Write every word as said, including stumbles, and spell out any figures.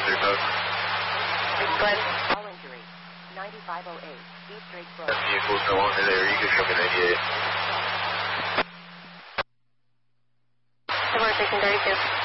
third code. Go ahead. All injury. ninety-five oh eight. East Drake Road. That vehicle's no longer there. You can show me ninety-eight. Conversation thirty-two.